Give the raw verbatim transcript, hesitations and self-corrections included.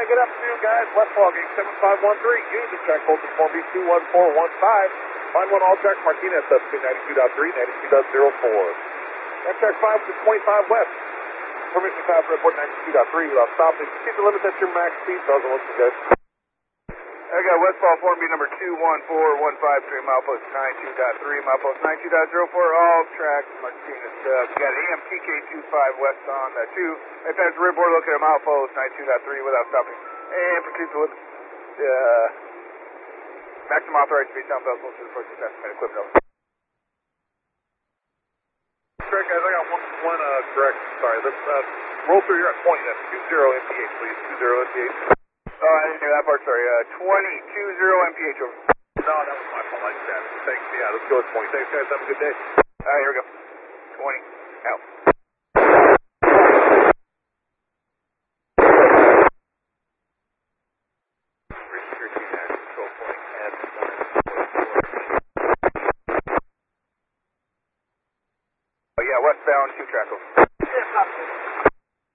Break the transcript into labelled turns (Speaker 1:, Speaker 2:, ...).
Speaker 1: get up to guys, Westfall, gate seven five one three, unity check, hold the form B two one four one five, line one all check, Martinez, subspeed ninety-two point three, ninety-two point zero four. Next check five to twenty-five west, permission pass report ninety-two point three without stopping, keep the limit at your max speed, so it looks good.
Speaker 2: I got Westfall form B number two one four one five three, milepost ninety-two point three, milepost ninety-two point zero four, all tracks, Martinez Dub. You got A M T K twenty-five west on uh, two, right past the rear board, located at milepost ninety-two point three without stopping, and proceeds with uh, maximum authorized speed, sound bells, to the first estimate equipment over.
Speaker 1: Correct, guys, I got one, one uh, correct, sorry, let's uh, roll through here at twenty, that's two zero M P H, please, two zero M P H.
Speaker 2: Oh, I didn't hear that part, sorry. Uh, twenty, two zero M P H over.
Speaker 1: No, that was my fault, I just had it. Thanks, yeah, let's go at twenty. Thanks, guys, have a good day.
Speaker 2: All right, here we go. twenty, out. Oh, yeah, westbound, two track over.
Speaker 1: Yeah,